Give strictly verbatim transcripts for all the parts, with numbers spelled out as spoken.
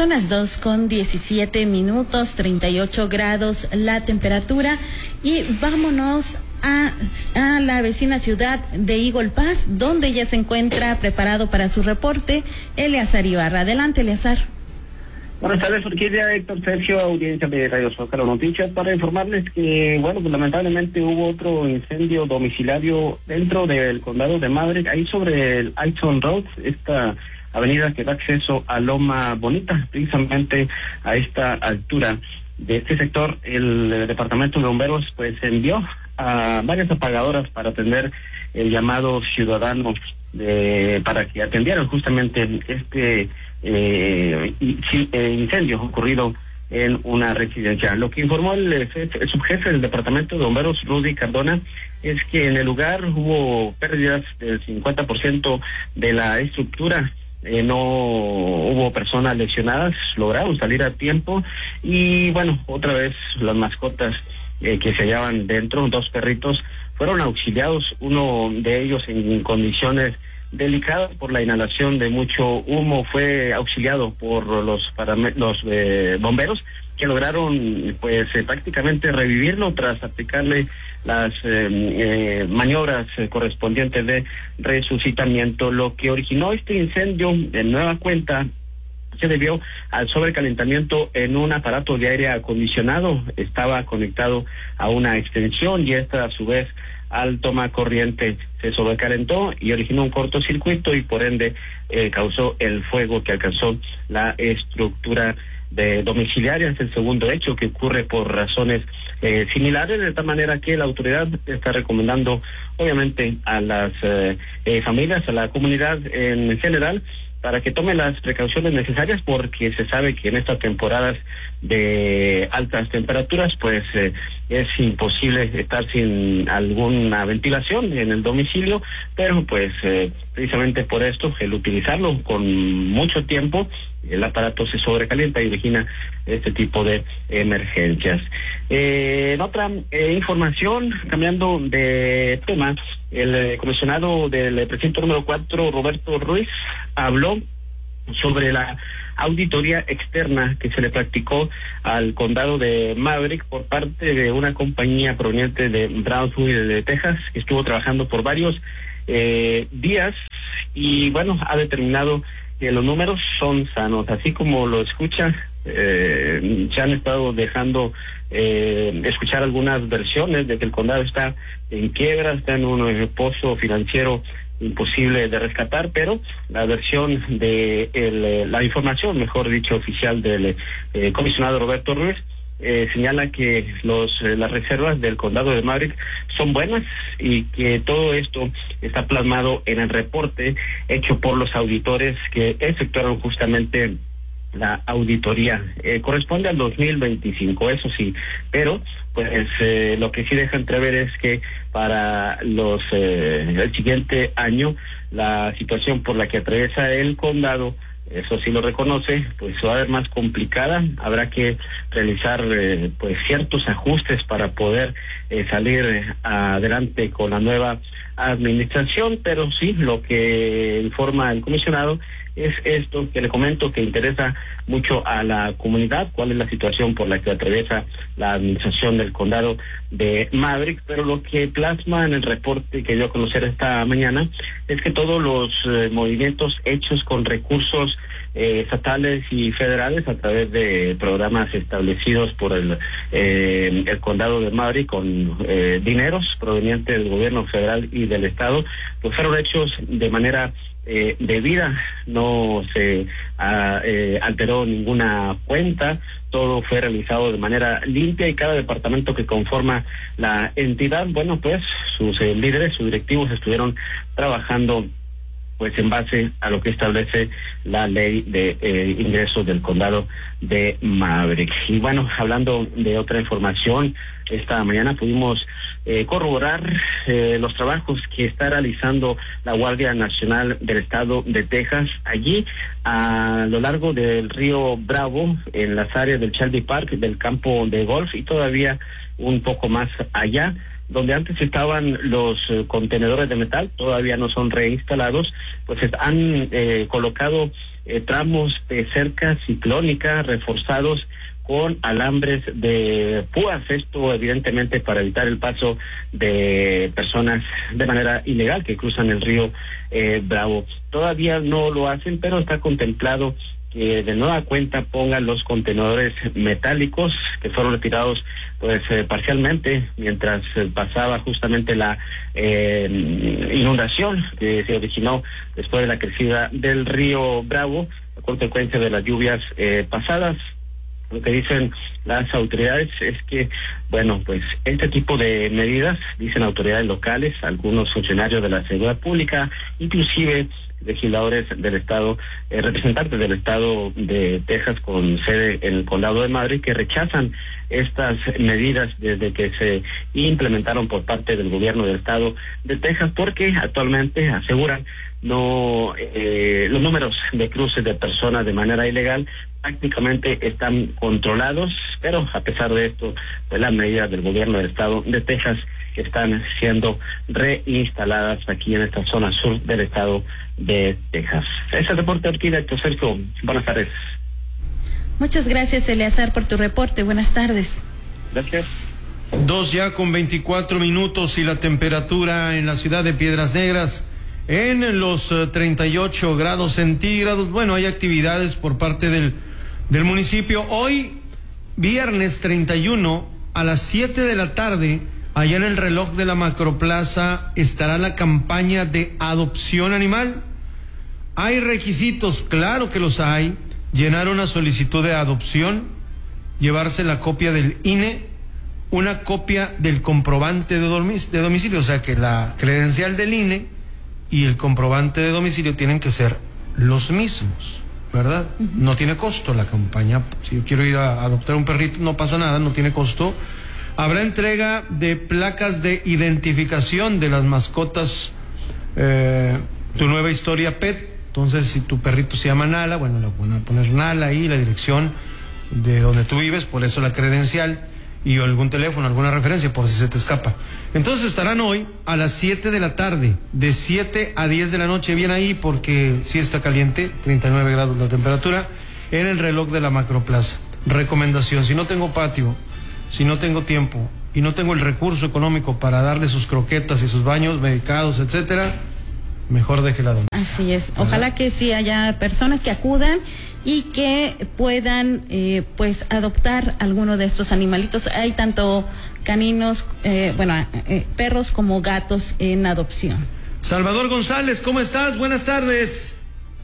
Son las dos con diecisiete minutos, treinta y ocho grados la temperatura, y vámonos a, a la vecina ciudad de Eagle Pass, donde ya se encuentra preparado para su reporte Eleazar Ibarra. Adelante, Eleazar. Buenas tardes, Orquídea, Héctor, Sergio, audiencia de Radio Zócalo Noticias, para informarles que, bueno, pues lamentablemente hubo otro incendio domiciliario dentro del condado de Maverick, ahí sobre el Aiton Road, esta avenida que da acceso a Loma Bonita, precisamente a esta altura de este sector. El Departamento de Bomberos pues envió a varias apagadoras para atender el llamado ciudadano de, para que atendieran justamente este eh, incendio ocurrido en una residencia. Lo que informó el, el subjefe del Departamento de Bomberos, Rudy Cardona, es que en el lugar hubo pérdidas del cincuenta por ciento de la estructura. Eh, no hubo personas lesionadas, lograron salir a tiempo, y bueno, otra vez las mascotas eh, que se hallaban dentro, dos perritos, fueron auxiliados, uno de ellos en condiciones delicadas por la inhalación de mucho humo, fue auxiliado por los, param- los eh, bomberos, que lograron pues eh, prácticamente revivirlo tras aplicarle las eh, eh, maniobras eh, correspondientes de resucitamiento. Lo que originó este incendio, de nueva cuenta, se debió al sobrecalentamiento en un aparato de aire acondicionado. Estaba conectado a una extensión y esta a su vez al toma corriente se sobrecalentó y originó un cortocircuito, y por ende eh, causó el fuego que alcanzó la estructura de domiciliaria. Es el segundo hecho que ocurre por razones eh, similares, de tal manera que la autoridad está recomendando obviamente a las eh, eh, familias, a la comunidad en general, para que tomen las precauciones necesarias, porque se sabe que en estas temporadas de altas temperaturas pues eh, es imposible estar sin alguna ventilación en el domicilio, pero pues eh, precisamente por esto, el utilizarlo con mucho tiempo, el aparato se sobrecalienta y origina este tipo de emergencias. Eh, en otra eh, información, cambiando de tema, el eh, comisionado del eh, precinto número cuatro, Roberto Ruiz, habló sobre la auditoría externa que se le practicó al condado de Maverick por parte de una compañía proveniente de Brownsville, de Texas, que estuvo trabajando por varios eh, días, y bueno, ha determinado que los números son sanos, así como lo escucha. Eh, se han estado dejando eh, escuchar algunas versiones de que el condado está en quiebra, está en un eh, pozo financiero imposible de rescatar, pero la versión de el, la información, mejor dicho, oficial del eh, comisionado Roberto Ruiz, eh, señala que los eh, las reservas del condado de Maverick son buenas, y que todo esto está plasmado en el reporte hecho por los auditores que efectuaron justamente la auditoría. Eh, corresponde al dos mil veinticinco, eso sí, pero pues eh, lo que sí deja entrever es que para los eh, el siguiente año la situación por la que atraviesa el condado, eso sí lo reconoce, pues va a ver más complicada. Habrá que realizar eh, pues ciertos ajustes para poder eh, salir eh, adelante con la nueva administración, pero sí, lo que informa el comisionado es esto que le comento, que interesa mucho a la comunidad, cuál es la situación por la que atraviesa la administración del condado de Maverick, pero lo que plasma en el reporte que dio a conocer esta mañana es que todos los eh, movimientos hechos con recursos eh, estatales y federales a través de programas establecidos por el eh, el condado de Maverick con eh, dineros provenientes del gobierno federal y del estado, pues fueron hechos de manera Eh, de vida, no se ah, eh, alteró ninguna cuenta, todo fue realizado de manera limpia, y cada departamento que conforma la entidad, bueno, pues sus eh, líderes, sus directivos estuvieron trabajando pues en base a lo que establece la ley de eh, ingresos del condado de Maverick. Y bueno, hablando de otra información, esta mañana pudimos eh, corroborar eh, los trabajos que está realizando la Guardia Nacional del Estado de Texas allí a lo largo del río Bravo, en las áreas del Shelby Park, del campo de golf, y todavía un poco más allá, donde antes estaban los eh, contenedores de metal, todavía no son reinstalados, pues han eh, colocado eh, tramos de cerca ciclónica reforzados con alambres de púas, esto evidentemente para evitar el paso de personas de manera ilegal que cruzan el río eh, Bravo. Todavía no lo hacen, pero está contemplado que de nueva cuenta pongan los contenedores metálicos que fueron retirados pues eh, parcialmente mientras eh, pasaba justamente la eh, inundación que se originó después de la crecida del río Bravo a consecuencia de las lluvias eh, pasadas. Lo que dicen las autoridades es que, bueno, pues este tipo de medidas, dicen autoridades locales, algunos funcionarios de la seguridad pública, inclusive legisladores del estado, eh, representantes del estado de Texas con sede en el condado de Madrid, que rechazan estas medidas desde que se implementaron por parte del gobierno del estado de Texas, porque actualmente aseguran no eh, los números de cruces de personas de manera ilegal prácticamente están controlados, pero a pesar de esto, pues las medidas del gobierno del estado de Texas están siendo reinstaladas aquí en esta zona sur del estado de Texas. Ese es el reporte, arquitecto Sergio. Buenas tardes. Muchas gracias, Eleazar, por tu reporte. Buenas tardes. Gracias. Dos ya con veinticuatro minutos y la temperatura en la ciudad de Piedras Negras en los uh, treinta y ocho grados centígrados. Bueno, hay actividades por parte del, del municipio. Hoy, viernes treinta y uno, a las siete de la tarde, allá en el reloj de la Macroplaza, estará la campaña de adopción animal. ¿Hay requisitos? Claro que los hay. Llenar una solicitud de adopción, llevarse la copia del I N E, una copia del comprobante de, domic- de domicilio, o sea que la credencial del I N E y el comprobante de domicilio tienen que ser los mismos, ¿verdad? Uh-huh. No tiene costo la campaña. Si yo quiero ir a adoptar un perrito, no pasa nada, no tiene costo. Habrá entrega de placas de identificación de las mascotas, eh, tu nueva historia Pet. Entonces, si tu perrito se llama Nala, bueno, le van a poner Nala ahí, la dirección de donde tú vives, por eso la credencial y algún teléfono, alguna referencia, por si se te escapa. Entonces estarán hoy a las siete de la tarde, de siete a diez de la noche, bien ahí, porque sí está caliente, treinta y nueve grados la temperatura, en el reloj de la Macroplaza. Recomendación: si no tengo patio, si no tengo tiempo y no tengo el recurso económico para darle sus croquetas y sus baños medicados, etcétera, mejor déjela donde está. Así es. Ojalá que sí haya personas que acudan y que puedan eh, pues adoptar alguno de estos animalitos. Hay tanto caninos, eh, bueno, eh, perros como gatos en adopción. Salvador González, ¿cómo estás? Buenas tardes.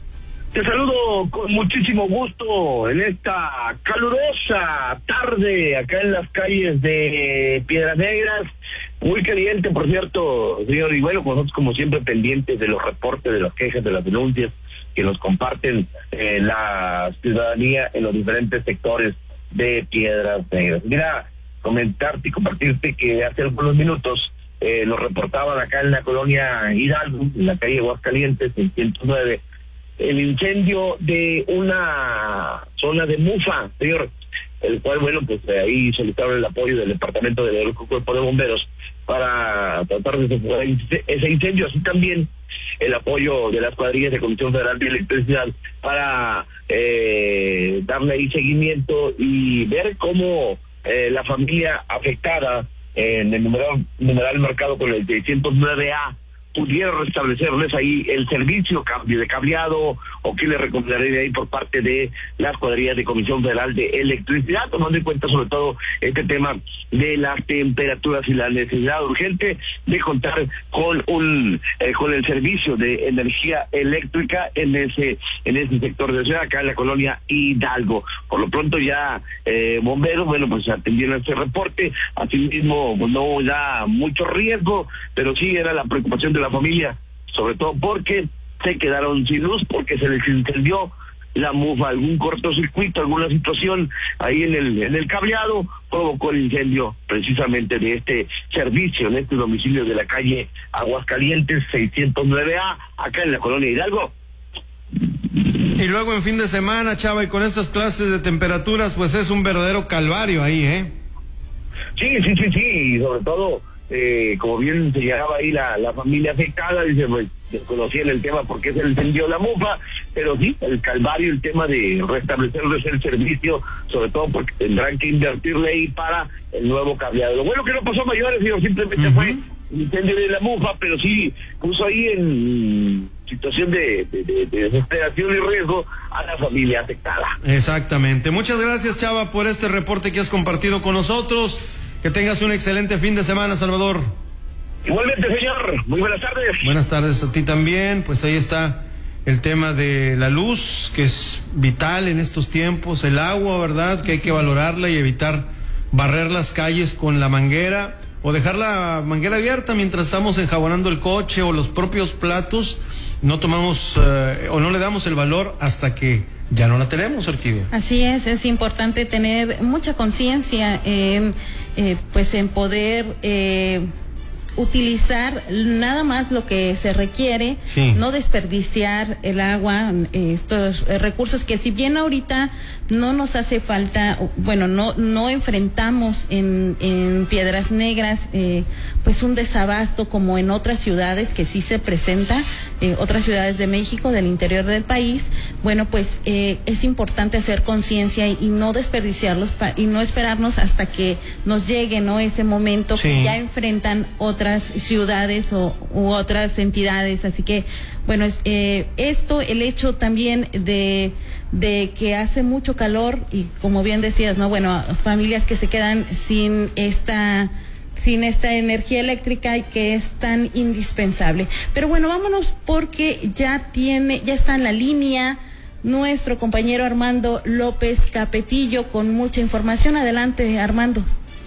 Te saludo con muchísimo gusto en esta calurosa tarde acá en las calles de Piedras Negras. Muy caliente, por cierto, señor, y bueno, nosotros como siempre pendientes de los reportes, de las quejas, de las denuncias que nos comparten eh, la ciudadanía en los diferentes sectores de Piedras Negras. Mira, comentarte y compartirte que hace algunos minutos eh, nos reportaban acá en la colonia Hidalgo, en la calle Aguascalientes, seiscientos nueve, el incendio de una zona de Mufa, señor, el cual, bueno, pues ahí solicitaron el apoyo del departamento del Cuerpo de Bomberos para tratar de detener ese incendio, así también el apoyo de las cuadrillas de Comisión Federal de Electricidad para eh, darle ahí seguimiento y ver cómo eh, la familia afectada en el numeral, numeral marcado con el seiscientos nueve A pudiera restablecerles ahí el servicio, cambio de cableado, o qué le recomendaría ahí por parte de las cuadrillas de Comisión Federal de Electricidad, tomando en cuenta sobre todo este tema de las temperaturas y la necesidad urgente de contar con un eh, con el servicio de energía eléctrica en ese en ese sector de la ciudad, acá en la colonia Hidalgo. Por lo pronto ya eh, bomberos, bueno, pues atendieron este reporte, asimismo pues, no da mucho riesgo, pero sí era la preocupación de la familia, sobre todo porque se quedaron sin luz, porque se les incendió la mufa, algún cortocircuito, alguna situación ahí en el en el cableado provocó el incendio precisamente de este servicio, en este domicilio de la calle Aguascalientes seiscientos nueve A, acá en la colonia Hidalgo. Y luego en fin de semana, Chava, y con estas clases de temperaturas, pues es un verdadero calvario ahí, ¿eh? Sí, sí, sí, sí, y sobre todo, eh, como bien señalaba ahí la, la familia afectada, dice, pues, desconocían el tema porque se le encendió la mufa, pero sí, el calvario, el tema de restablecerles el servicio, sobre todo porque tendrán que invertirle ahí para el nuevo cableado. Lo bueno que no pasó a mayores, sino simplemente uh-huh. fue el incendio de la mufa, pero sí puso ahí en situación de, de, de, de desesperación y riesgo a la familia afectada. Exactamente. Muchas gracias, Chava, por este reporte que has compartido con nosotros. Que tengas un excelente fin de semana, Salvador. Igualmente, señor. Muy buenas tardes. Buenas tardes a ti también. Pues ahí está el tema de la luz, que es vital en estos tiempos. El agua, ¿verdad? Que hay que valorarla y evitar barrer las calles con la manguera o dejar la manguera abierta mientras estamos enjabonando el coche o los propios platos. No tomamos eh, o no le damos el valor hasta que ya no la tenemos, Orquídea. Así es, es importante tener mucha conciencia en, eh, pues en poder eh, utilizar nada más lo que se requiere, sí. no desperdiciar el agua, eh, estos eh, recursos que si bien ahorita no nos hace falta, bueno, no no enfrentamos en, en Piedras Negras eh, pues un desabasto como en otras ciudades que sí se presenta, eh, otras ciudades de México, del interior del país. Bueno, pues eh, es importante hacer conciencia y, y no desperdiciarlos pa, y no esperarnos hasta que nos llegue, ¿no?, ese momento sí. que ya enfrentan otras ciudades o u otras entidades. Así que bueno, es, eh, esto, el hecho también de de que hace mucho calor y como bien decías, no, bueno, familias que se quedan sin esta sin esta energía eléctrica y que es tan indispensable. Pero bueno, vámonos porque ya tiene, ya está en la línea nuestro compañero Armando López Capetillo con mucha información. Adelante, Armando.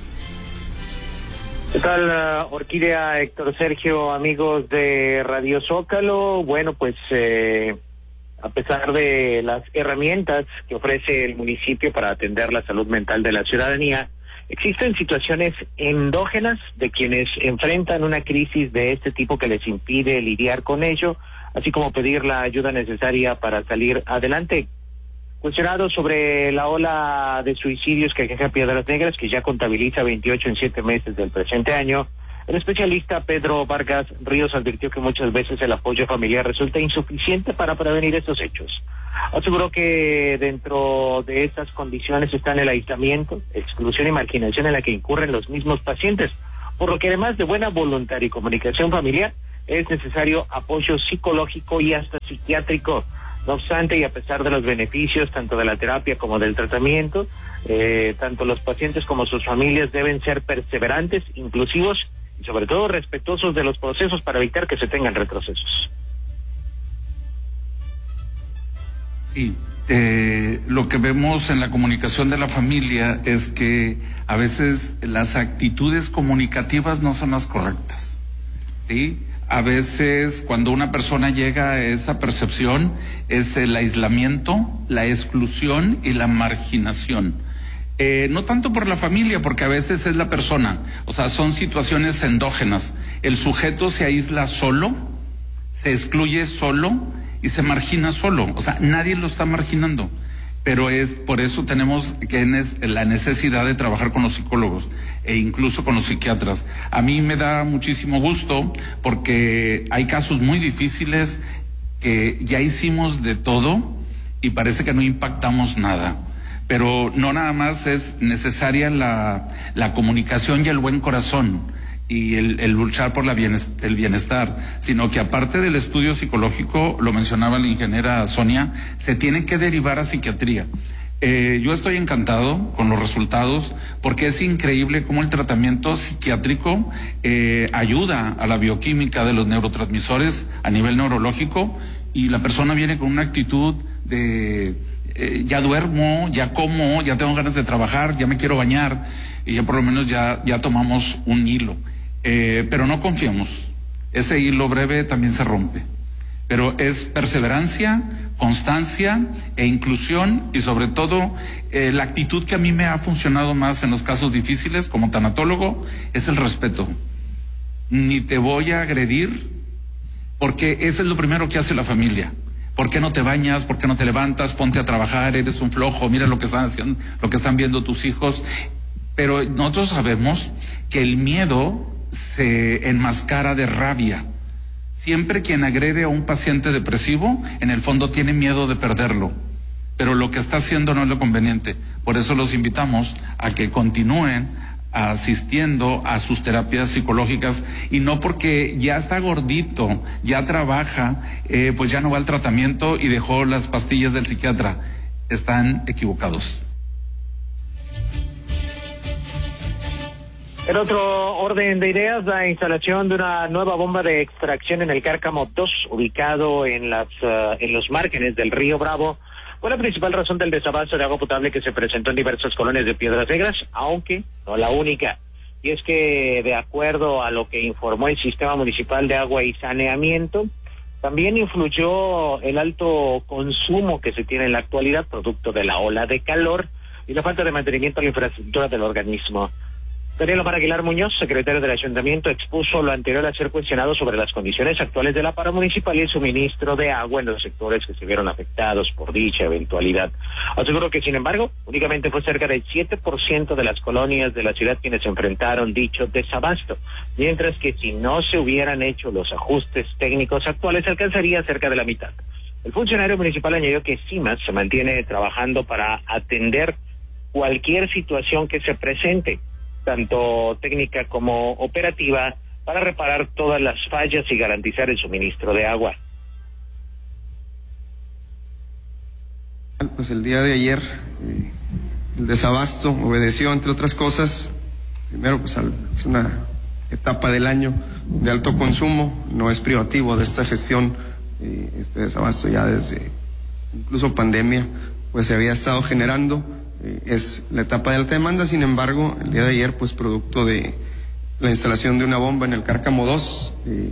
¿Qué tal, uh, Orquídea, Héctor, Sergio, amigos de Radio Zócalo? Bueno, pues eh, a pesar de las herramientas que ofrece el municipio para atender la salud mental de la ciudadanía, existen situaciones endógenas de quienes enfrentan una crisis de este tipo que les impide lidiar con ello, así como pedir la ayuda necesaria para salir adelante. Cuestionado sobre la ola de suicidios que aqueja Piedras Negras, que ya contabiliza veintiocho en siete meses del presente año, el especialista Pedro Vargas Ríos advirtió que muchas veces el apoyo familiar resulta insuficiente para prevenir estos hechos. Aseguró que dentro de estas condiciones están el aislamiento, exclusión y marginación en la que incurren los mismos pacientes, por lo que además de buena voluntad y comunicación familiar, es necesario apoyo psicológico y hasta psiquiátrico. No obstante, y a pesar de los beneficios tanto de la terapia como del tratamiento, eh, tanto los pacientes como sus familias deben ser perseverantes, inclusivos y sobre todo respetuosos de los procesos para evitar que se tengan retrocesos. Sí, eh, lo que vemos en la comunicación de la familia es que a veces las actitudes comunicativas no son las correctas, ¿sí? A veces cuando una persona llega a esa percepción es el aislamiento, la exclusión y la marginación. Eh, no tanto por la familia, porque a veces es la persona, o sea, son situaciones endógenas. El sujeto se aísla solo, se excluye solo y se margina solo, o sea, nadie lo está marginando. Pero es por eso tenemos que la necesidad de trabajar con los psicólogos e incluso con los psiquiatras. A mí me da muchísimo gusto porque hay casos muy difíciles que ya hicimos de todo y parece que no impactamos nada. Pero no nada más es necesaria la, la comunicación y el buen corazón y el, el luchar por la bienestar, el bienestar, sino que aparte del estudio psicológico, lo mencionaba la ingeniera Sonia, se tiene que derivar a psiquiatría. Eh, yo estoy encantado con los resultados porque es increíble cómo el tratamiento psiquiátrico eh, ayuda a la bioquímica de los neurotransmisores a nivel neurológico y la persona viene con una actitud de eh, ya duermo, ya como, ya tengo ganas de trabajar, ya me quiero bañar y ya por lo menos ya, ya tomamos un hilo. Eh, pero no confiamos, ese hilo breve también se rompe, pero es perseverancia, constancia e inclusión y sobre todo eh, la actitud que a mí me ha funcionado más en los casos difíciles como tanatólogo es el respeto. Ni te voy a agredir porque eso es lo primero que hace la familia. ¿Por qué no te bañas? ¿Por qué no te levantas? Ponte a trabajar, eres un flojo, mira lo que están haciendo, lo que están viendo tus hijos. Pero nosotros sabemos que el miedo se enmascara de rabia. Siempre quien agrede a un paciente depresivo, en el fondo tiene miedo de perderlo, pero lo que está haciendo no es lo conveniente. Por eso los invitamos a que continúen asistiendo a sus terapias psicológicas, y no porque ya está gordito, ya trabaja, eh, pues ya no va al tratamiento y dejó las pastillas del psiquiatra. Están equivocados. En otro orden de ideas, la instalación de una nueva bomba de extracción en el Cárcamo dos, ubicado en las uh, en los márgenes del río Bravo, fue la principal razón del desabasto de agua potable que se presentó en diversas colonias de Piedras Negras, aunque no la única. Y es que, de acuerdo a lo que informó el Sistema Municipal de Agua y Saneamiento, también influyó el alto consumo que se tiene en la actualidad, producto de la ola de calor y la falta de mantenimiento a la infraestructura del organismo. Daniel Omar Aguilar Muñoz, secretario del Ayuntamiento, expuso lo anterior a ser cuestionado sobre las condiciones actuales de la para municipal y el suministro de agua en los sectores que se vieron afectados por dicha eventualidad. Aseguró que, sin embargo, únicamente fue cerca del siete por ciento de las colonias de la ciudad quienes enfrentaron dicho desabasto, mientras que si no se hubieran hecho los ajustes técnicos actuales, alcanzaría cerca de la mitad. El funcionario municipal añadió que CIMAS se mantiene trabajando para atender cualquier situación que se presente, tanto técnica como operativa, para reparar todas las fallas y garantizar el suministro de agua. Pues el día de ayer eh, el desabasto obedeció, entre otras cosas, primero pues al, es una etapa del año de alto consumo, no es privativo de esta gestión, eh, este desabasto ya desde incluso pandemia pues se había estado generando. Es la etapa de alta demanda. Sin embargo, el día de ayer, pues producto de la instalación de una bomba en el Cárcamo dos, eh,